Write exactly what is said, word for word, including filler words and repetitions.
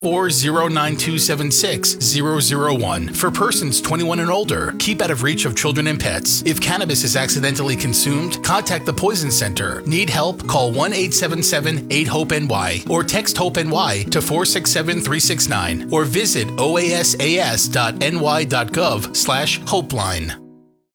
or zero nine two seven six zero zero one for persons twenty-one and older. Keep out of reach of children and pets. If cannabis is accidentally consumed, contact the Poison Center. Need help? Call one eight seven seven eight hope N Y or text HOPE-NY to four six seven three six nine or visit oasas dot n y dot gov slash hopeline.